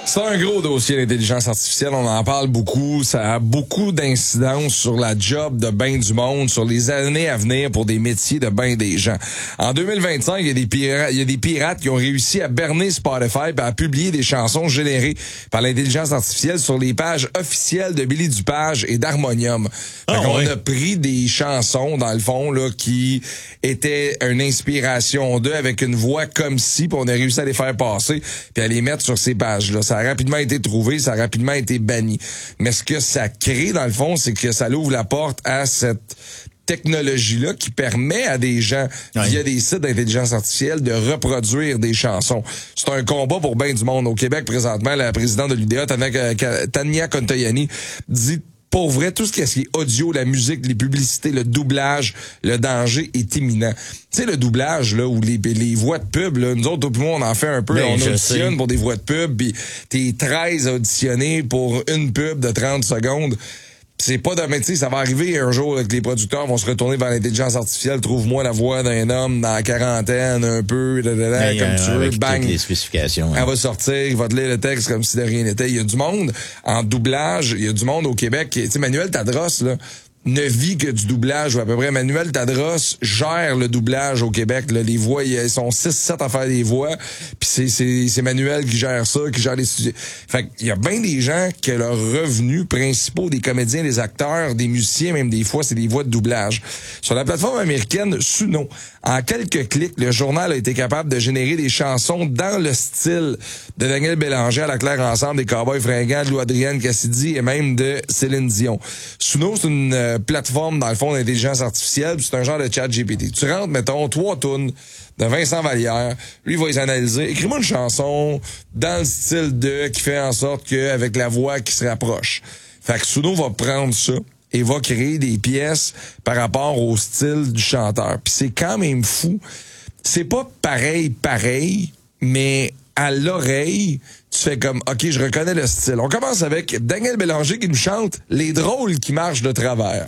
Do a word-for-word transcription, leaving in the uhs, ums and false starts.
C'est un gros dossier, l'intelligence artificielle. On en parle beaucoup. Ça a beaucoup d'incidence sur la job de ben du monde, sur les années à venir pour des métiers de ben des gens. En deux mille vingt-cinq, il y a des pirates, il y a des pirates qui ont réussi à berner Spotify et à publier des chansons générées par l'intelligence artificielle sur les pages officielles de Billy Dupage et d'Harmonium. Oh, on oui. a pris des chansons, dans le fond, là, qui étaient une inspiration d'eux avec une voix comme si, puis on a réussi à les faire passer puis à les mettre sur ces pages-là. Ça a rapidement été trouvé, ça a rapidement été banni. Mais ce que ça crée, dans le fond, c'est que ça ouvre la porte à cette technologie-là qui permet à des gens, oui. via des sites d'intelligence artificielle, de reproduire des chansons. C'est un combat pour bien du monde. Au Québec, présentement, la présidente de l'U D A, Tania Contoyani, dit pour vrai, tout ce qui est audio, la musique, les publicités, le doublage, le danger est imminent. Tu sais, le doublage, là, ou les, les voix de pub, là, nous autres, tout le monde, on en fait un peu. Ben, on je auditionne sais. pour des voix de pub, puis t'es treize auditionnés pour une pub de trente secondes. C'est pas de métier, ça va arriver un jour là, que les producteurs vont se retourner vers l'intelligence artificielle. Trouve-moi la voix d'un homme dans la quarantaine, un peu, da, da, da, Ben, comme euh, tu veux, avec bang. toutes les spécifications. Elle Hein. va sortir, il va te lire le texte comme si de rien n'était. Il y a du monde en doublage, il y a du monde au Québec. Tu sais, Manuel Tadros, là, ne vit que du doublage, ou à peu près. Manuel Tadros gère le doublage au Québec. Là. Les voix, ils sont six sept à faire des voix, puis c'est, c'est, c'est Manuel qui gère ça, qui gère les studios. Fait qu'il y a bien des gens que leurs revenus principaux, des comédiens, des acteurs, des musiciens, même des fois, c'est des voix de doublage. Sur la plateforme américaine Suno, en quelques clics, le journal a été capable de générer des chansons dans le style de Daniel Bélanger à la Claire Ensemble, des Cowboys Fringants, de Lou-Adrienne Cassidy et même de Céline Dion. Suno, c'est une euh, plateforme, dans le fond, d'intelligence artificielle, puis c'est un genre de chat G P T. Tu rentres, mettons, trois tunes de Vincent Vallière, lui, il va les analyser. Écris-moi une chanson dans le style de, qui fait en sorte qu'avec la voix qui se rapproche. Fait que Suno va prendre ça et va créer des pièces par rapport au style du chanteur. Puis c'est quand même fou. C'est pas pareil, pareil, mais à l'oreille, tu fais comme, OK, je reconnais le style. On commence avec Daniel Bélanger qui nous chante « Les drôles qui marchent de travers ».